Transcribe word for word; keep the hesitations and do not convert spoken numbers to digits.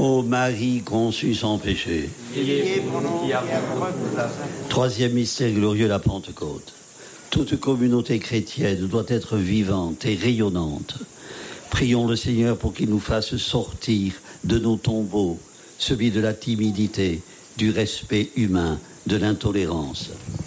Ô Marie conçue sans péché. Priez pour nous qui avons de la sainte. Troisième mystère glorieux, la Pentecôte. Toute communauté chrétienne doit être vivante et rayonnante. Prions le Seigneur pour qu'il nous fasse sortir de nos tombeaux, celui de la timidité, du respect humain, de l'intolérance.